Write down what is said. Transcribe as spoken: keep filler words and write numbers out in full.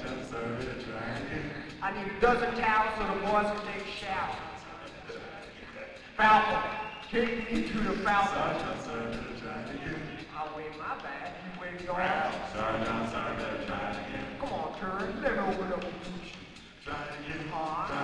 I need a dozen towels so the boys can take a shower. Falcon, take me to the Falcon. I'll wave my bag, you wave yours. Come on, Turn, let me open up the beach. Try to get hard.